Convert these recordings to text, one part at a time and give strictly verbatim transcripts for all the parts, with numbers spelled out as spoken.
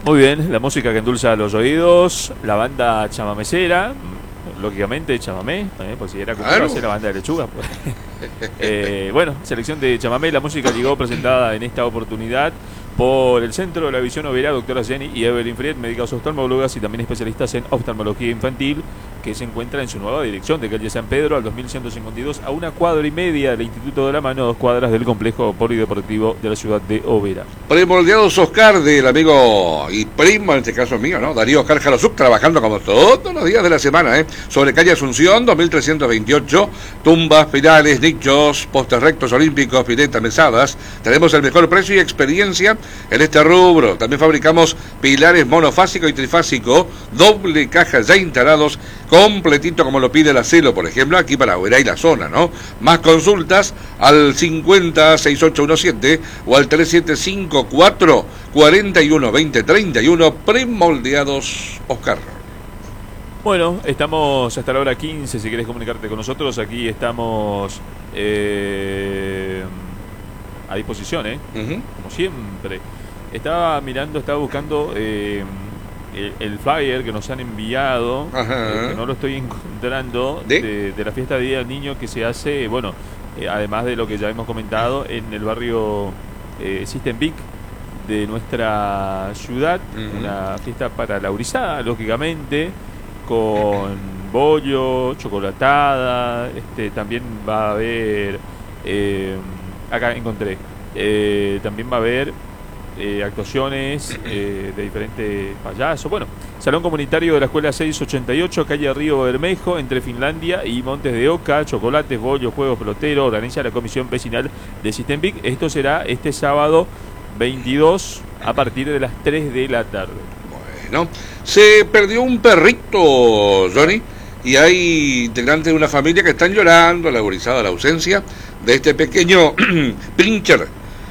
Muy bien, la música que endulza los oídos, la banda chamamecera, lógicamente chamamé, ¿eh? Pues si era como Claro. hacer la banda de lechuga. Pues. eh, bueno, selección de chamamé, la música llegó presentada en esta oportunidad por el Centro de la Visión Overa, doctora Jenny y Evelyn Fried, médicas oftalmólogas y también especialistas en oftalmología infantil, que se encuentra en su nueva dirección de calle San Pedro al dos mil ciento cincuenta y dos, a una cuadra y media del Instituto de la Mano, dos cuadras del complejo polideportivo de la ciudad de Overa. Primoldeados Oscar, del amigo y primo, en este caso mío, ¿no? Darío Oscar Jalosuk, trabajando como todos los días de la semana, ¿eh? Sobre calle Asunción, dos mil trescientos veintiocho, tumbas, pilares, nichos, postes rectos olímpicos, piletas, mesadas. Tenemos el mejor precio y experiencia en este rubro. También fabricamos pilares monofásico y trifásico, doble caja ya instalados, completito como lo pide la Celo, por ejemplo, aquí para Overa y la zona, ¿no? Más consultas al cincuenta, sesenta y ocho diecisiete o al treinta y siete cincuenta y cuatro, cuarenta y uno, veinte, treinta y uno, Primoldeados Oscar. Bueno, estamos hasta la hora quince, si querés comunicarte con nosotros, aquí estamos eh, a disposición, ¿eh? Uh-huh. Como siempre. Estaba mirando, estaba buscando eh, el, el flyer que nos han enviado, eh, que no lo estoy encontrando, ¿De? De, de la fiesta de Día del Niño que se hace, bueno, eh, además de lo que ya hemos comentado, en el barrio eh, System Vic de nuestra ciudad, uh-huh. Una fiesta para la Laurizada, lógicamente, con bollo, chocolatada, este, también va a haber, eh, acá encontré, eh, también va a haber eh, actuaciones eh, de diferentes payasos. Bueno, Salón Comunitario de la Escuela seiscientos ochenta y ocho, calle Río Bermejo, entre Finlandia y Montes de Oca, chocolates, bollo, juegos peloteros, organiza la Comisión Vecinal de System Vic. Esto será este sábado veintidós a partir de las tres de la tarde. ¿No? Se perdió un perrito, Johnny, y hay integrantes de una familia que están llorando, laborizada la ausencia de este pequeño pincher.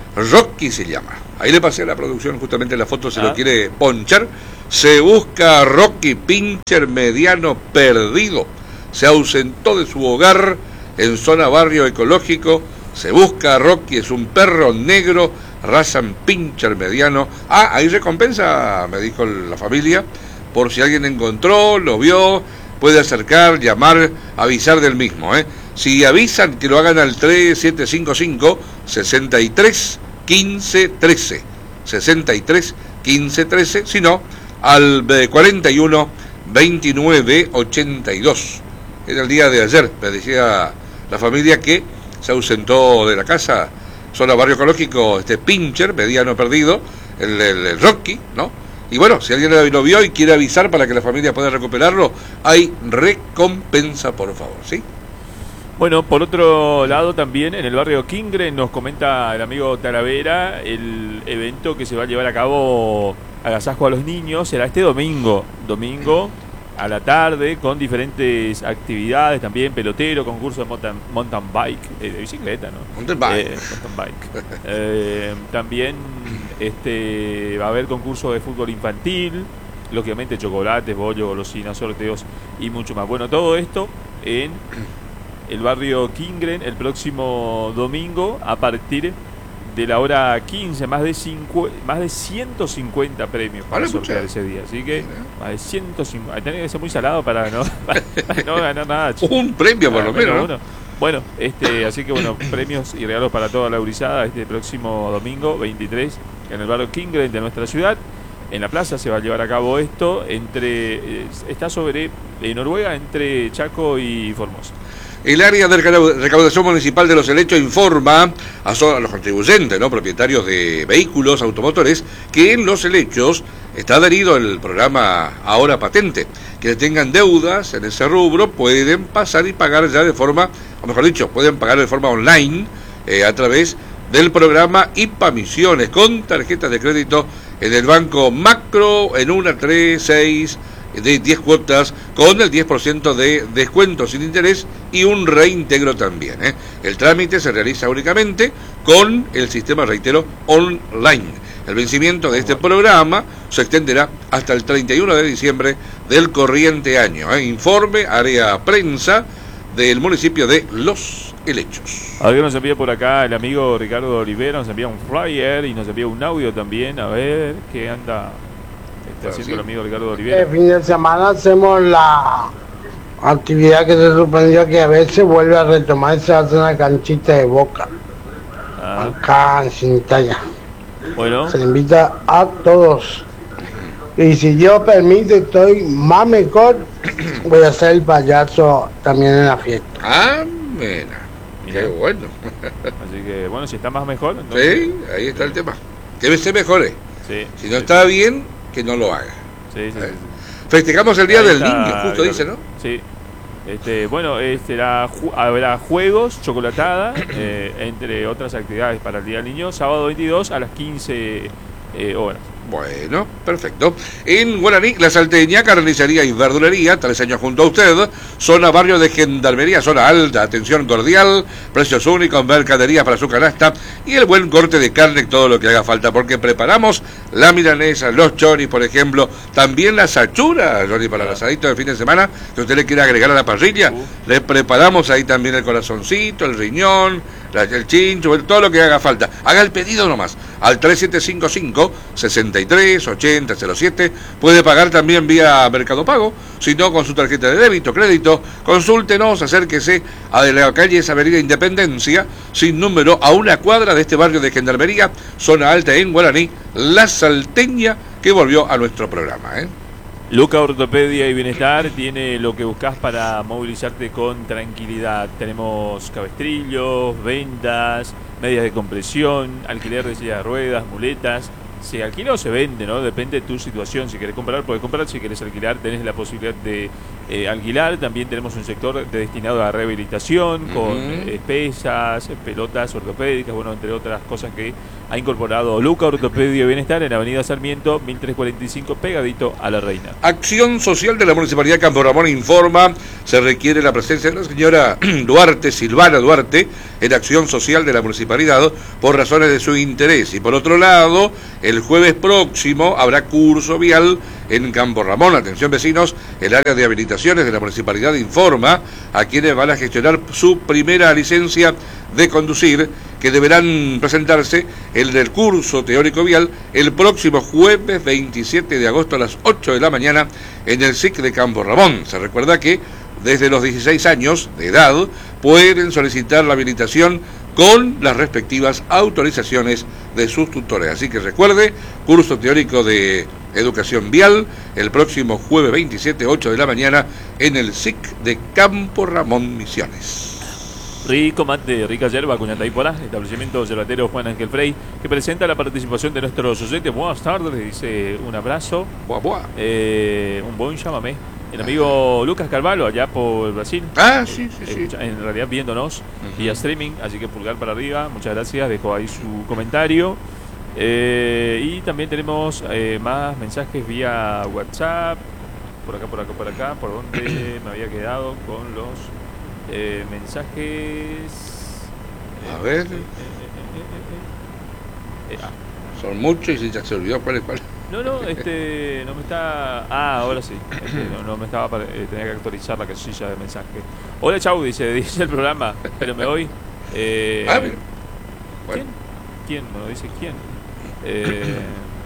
Rocky se llama. Ahí le pasé a la producción justamente la foto, se ah. lo quiere ponchar. Se busca a Rocky, pincher mediano perdido. Se ausentó de su hogar en zona barrio ecológico. Se busca a Rocky, es un perro negro, raza pincher mediano. Ah, hay recompensa, me dijo la familia, por si alguien encontró, lo vio, puede acercar, llamar, avisar del mismo, ¿eh? Si avisan, que lo hagan al tres siete cinco cinco, sesenta y tres, quince, trece, sesenta y tres, quince, trece, si no, al cuarenta y uno, veintinueve, ochenta y dos. Era el día de ayer, me decía la familia que se ausentó de la casa, zona barrio ecológico, este pincher, mediano perdido, el, el, el Rocky, ¿no? Y bueno, si alguien lo vio y quiere avisar para que la familia pueda recuperarlo, hay recompensa, por favor, ¿sí? Bueno, por otro lado también en el barrio Kingre nos comenta el amigo Talavera el evento que se va a llevar a cabo, agasajo a los niños, será este domingo, domingo a la tarde, con diferentes actividades también, pelotero, concurso de mountain, mountain bike, eh, de bicicleta, ¿no? Mountain bike. Eh, mountain bike. eh, también este va a haber concurso de fútbol infantil, lógicamente chocolates, bollo, golosinas, sorteos y mucho más. Bueno, todo esto en el barrio Kingren el próximo domingo a partir de la hora quince, más de cinco, más de ciento cincuenta premios para vale, sortear ese día, así que más de ciento cincuenta, tiene que ser muy salado para no, para, para no ganar nada. Un premio por lo menos, ¿no? Bueno, este, así que bueno, premios y regalos para toda la Laurizada este próximo domingo veintitrés en el barrio Kingren de nuestra ciudad. En la plaza se va a llevar a cabo esto, entre eh, está sobre eh, Noruega, entre Chaco y Formosa. El área de recaudación municipal de Los Helechos informa a, a los contribuyentes, ¿no?, propietarios de vehículos automotores, que en Los Helechos está adherido el programa Ahora Patente. Quienes tengan deudas en ese rubro pueden pasar y pagar ya de forma, o mejor dicho, pueden pagar de forma online eh, a través del programa I P A Misiones con tarjetas de crédito en el Banco Macro en una, tres, seis de diez cuotas con el diez por ciento de descuento sin interés y un reintegro también, ¿eh? El trámite se realiza únicamente con el sistema, reitero, online. El vencimiento de este programa se extenderá hasta el treinta y uno de diciembre del corriente año, ¿eh? Informe área prensa del municipio de Los Helechos. Alguien nos envía por acá el amigo Ricardo Olivera, nos envía un flyer y nos envía un audio también, a ver qué anda está haciendo sí. el amigo Ricardo Olivera. El fin de semana hacemos la actividad que se suspendió, que a veces vuelve a retomar, se hace una canchita de Boca, Ah, acá en Cinitaya. bueno, Se le invita a todos. Y si Dios permite, estoy más mejor, voy a ser el payaso también en la fiesta. Ah, mira, Mira. qué bueno. así que bueno, si está más mejor, entonces, Sí, ahí está el tema. Que se mejore. sí, Si no sí, está bien, que no lo haga. sí, sí, sí, sí. Festejamos el Día Ahí del está, Niño, justo Ricardo. dice, ¿no? Sí. Este, bueno, este, la ju- habrá juegos, chocolatada, eh, entre otras actividades para el Día del Niño, sábado veintidós a las quince eh, horas. Bueno, perfecto. En Guaraní, La Salteña, carnicería y verdulería, tres años junto a usted. Zona barrio de Gendarmería, zona alta, atención cordial, precios únicos, mercadería para su canasta y el buen corte de carne, todo lo que haga falta, porque preparamos la milanesa, los choris, por ejemplo, también las achuras, Johnny, para el asadito de fin de semana, que usted le quiere agregar a la parrilla. Uh. Le preparamos ahí también el corazoncito, el riñón, la- el chincho, todo lo que haga falta. Haga el pedido nomás al tres siete cinco cinco, sesenta y tres ochenta cero siete. Puede pagar también vía Mercado Pago, si no con su tarjeta de débito, crédito. Consúltenos, acérquese a la calle Avenida Independencia, sin número, a una cuadra de este barrio de Gendarmería, zona alta en Guaraní, La Salteña, que volvió a nuestro programa, ¿eh? Luca Ortopedia y Bienestar tiene lo que buscas para movilizarte con tranquilidad. Tenemos cabestrillos, vendas, medias de compresión, alquiler de silla de ruedas, muletas. Se alquila o se vende, ¿no? Depende de tu situación. Si querés comprar, podés comprar. Si querés alquilar, tenés la posibilidad de eh, alquilar. También tenemos un sector de- destinado a rehabilitación, con Ujú. eh, pesas, pelotas ortopédicas, bueno, entre otras cosas que ha incorporado Luca Ortopedia y Bienestar en Avenida Sarmiento, mil trescientos cuarenta y cinco, pegadito a la Reina. Acción Social de la Municipalidad de Campo Ramón informa, se requiere la presencia de la señora Duarte, Silvana Duarte, en Acción Social de la Municipalidad por razones de su interés. Y por otro lado, el jueves próximo habrá curso vial en Campo Ramón. Atención vecinos, el área de habilitaciones de la Municipalidad informa a quienes van a gestionar su primera licencia de conducir, que deberán presentarse el del curso teórico vial el próximo jueves veintisiete de agosto a las ocho de la mañana en el S I C de Campo Ramón. Se recuerda que desde los dieciséis años de edad pueden solicitar la habilitación con las respectivas autorizaciones de sus tutores. Así que recuerde, curso teórico de educación vial el próximo jueves veintisiete, ocho de la mañana en el S I C de Campo Ramón Misiones. Rico mate, rica yerba, Cuñataípola, establecimiento yerbatero Juan Ángel Frey, que presenta la participación de nuestros oyentes. Buenas tardes, le dice un abrazo, Buah, buah. eh, un buen llámame. El amigo Lucas Carvalho, allá por Brasil, Ah, sí, sí, sí. escucha- en realidad viéndonos Ujú. vía streaming, así que pulgar para arriba, muchas gracias, dejó ahí su comentario. Eh, y también tenemos eh, más mensajes vía WhatsApp, por acá, por acá, por acá, por donde me había quedado con los eh, mensajes. A ver. Eh, eh, eh, eh, eh, eh, ah, Son muchos y si ya se olvidó cuál es cuál. no, no, este, no me está. Ah, ahora sí. Este, no, no me estaba. apare- eh, tenía que actualizar la casilla de mensaje. Hola, chau, dice, dice el programa, pero me voy. Eh, Ah, mira. Bueno. ¿Quién? ¿Quién? No dice quién. Eh,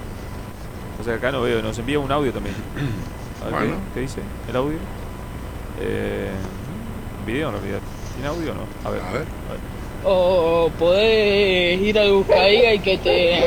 o sea, acá no veo, nos envía un audio también. A ver, Bueno. ¿qué, qué dice? ¿El audio? Eh, video en realidad. ¿Tiene audio o no? A ver. A ver. O podés ir al Buscaiga y que te...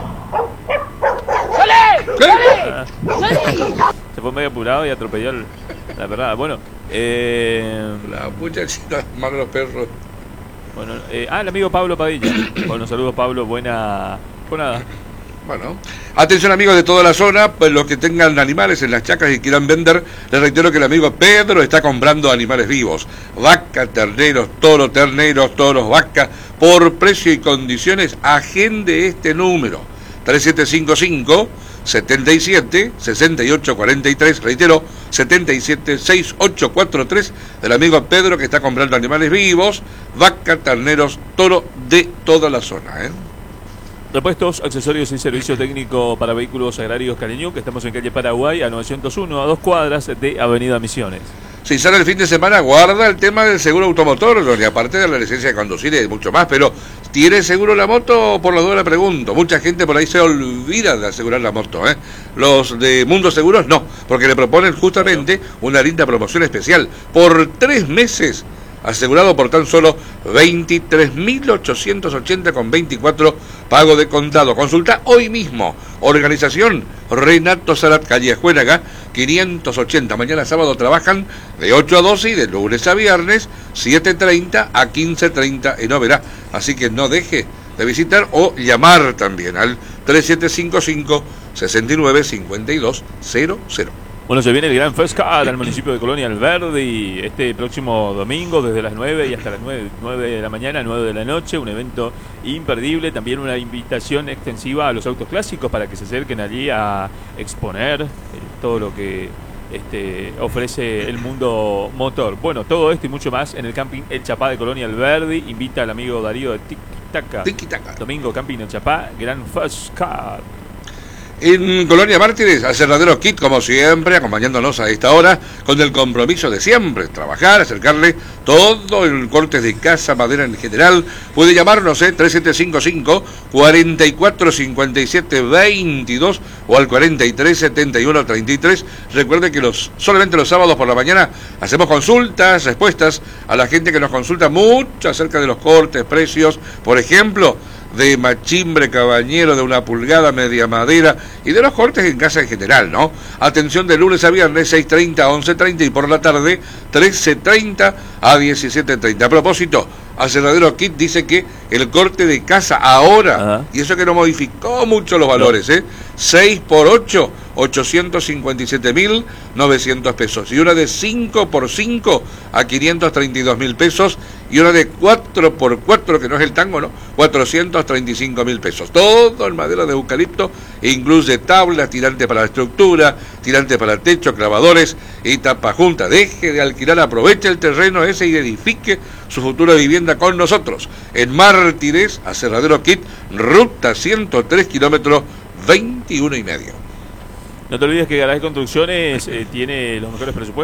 Ah. Se fue medio apurado y atropelló el- la verdad. Bueno, eh, La muchachita más los perros. bueno eh, ah, el amigo Pablo Padilla. Bueno, saludos Pablo, buena. Pues nada. Bueno, atención amigos de toda la zona, pues los que tengan animales en las chacras y quieran vender, les reitero que el amigo Pedro está comprando animales vivos, vacas, terneros, toros, terneros, toros, vacas, por precio y condiciones. Agende este número, tres siete cinco cinco, setenta y siete, sesenta y ocho cuarenta y tres, reitero, setenta y siete, sesenta y ocho cuarenta y tres, del amigo Pedro que está comprando animales vivos, vacas, terneros, toro de toda la zona, ¿eh? Repuestos, accesorios y servicio técnico para vehículos agrarios Cariñú, que estamos en calle Paraguay a novecientos uno, a dos cuadras de Avenida Misiones. Si sale el fin de semana, guarda el tema del seguro automotor, y aparte de la licencia de conducir y mucho más, pero ¿Tiene seguro la moto? Por la duda le pregunto. Mucha gente por ahí se olvida de asegurar la moto, ¿eh? Los de Mundo Seguros no, porque le proponen justamente una linda promoción especial. Por tres meses, asegurado por tan solo veintitrés mil ochocientos ochenta con veinticuatro, pago de contado. Consulta hoy mismo. Organización Renato Sarat, calle Juénaga, quinientos ochenta. Mañana sábado trabajan de ocho a doce y de lunes a viernes siete treinta a quince treinta en Oberá. Así que no deje de visitar o llamar también al tres siete cinco cinco, seis nueve cinco dos cero cero. Bueno, se viene el Gran Festcat al municipio de Colonia Alberdi este próximo domingo desde las nueve y hasta las nueve, nueve de la mañana, nueve de la noche, un evento imperdible, también una invitación extensiva a los autos clásicos para que se acerquen allí a exponer eh, todo lo que este, ofrece el mundo motor. Bueno, todo esto y mucho más en el camping El Chapá de Colonia Alberdi. Invita al amigo Darío de Tiki Taka. Tiki Taka. Domingo, camping El Chapá, Gran Festcat. En Colonia Mártires, Aserradero Kit, como siempre, acompañándonos a esta hora, con el compromiso de siempre, trabajar, acercarle todo el corte de casa, madera en general. Puede llamarnos, eh, tres siete cinco cinco, cuatro cuatro cinco siete dos dos o al cuarenta y tres setenta y uno treinta y tres. Recuerde que los solamente los sábados por la mañana hacemos consultas, respuestas a la gente que nos consulta mucho acerca de los cortes, precios, por ejemplo, de machimbre cabañero de una pulgada, media madera y de los cortes en casa en general, ¿no? Atención de lunes a viernes, seis treinta a once treinta y por la tarde, trece treinta a diecisiete treinta. A propósito, Aserradero Kit dice que el corte de casa ahora, ajá, y eso que no modificó mucho los valores, ¿eh? seis por ocho, ochocientos cincuenta y siete mil novecientos pesos. Y una de cinco por cinco a quinientos treinta y dos mil pesos. Y una de cuatro por cuatro, que no es el tango, ¿no? cuatrocientos treinta y cinco mil pesos. Todo en madera de eucalipto, incluye tablas, tirante para la estructura, tirante para el techo, clavadores y tapa junta. Deje de alquilar, aproveche el terreno ese y edifique su futura vivienda con nosotros. En Mártires, Aserradero Kit, ruta ciento tres, kilómetro veintiuno y medio. No te olvides que Garaje Construcciones eh, tiene los mejores presupuestos.